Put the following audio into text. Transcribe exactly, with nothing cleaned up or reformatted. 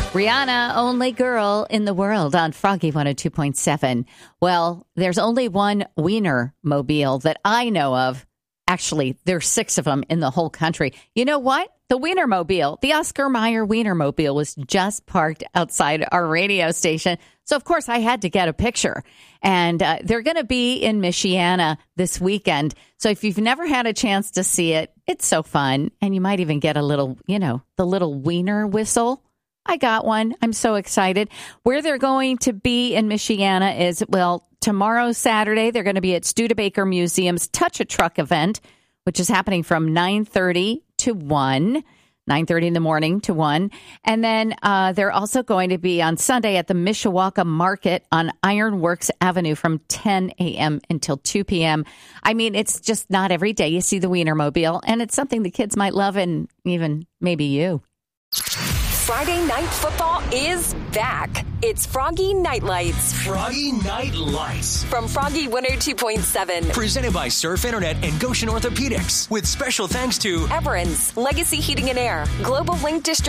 Rihanna, only girl in the world on Froggy one oh two point seven. Well, there's only one Wiener mobile that I know of. Actually, there's six of them in the whole country. You know what? The Wiener mobile, the Oscar Mayer Wiener mobile was just parked outside our radio station. So, of course, I had to get a picture. And uh, they're going to be in Michiana this weekend. So if you've never had a chance to see it, it's so fun. And you might even get a little, you know, the little Wiener whistle. I got one. I'm so excited. Where they're going to be in Michiana is, well, tomorrow, Saturday, they're going to be at Studebaker Museum's Touch a Truck event, which is happening from nine thirty to one, nine thirty in the morning to one. And then uh, they're also going to be on Sunday at the Mishawaka Market on Ironworks Avenue from ten a.m. until two p.m. I mean, it's just not every day you see the Wienermobile, and it's something the kids might love, and even maybe you. Friday Night Football is back. It's Froggy Night Lights. Froggy Night Lights. From Froggy one oh two point seven. Presented by Surf Internet and Goshen Orthopedics. With special thanks to Everins, Legacy Heating and Air, Global Link Distribution.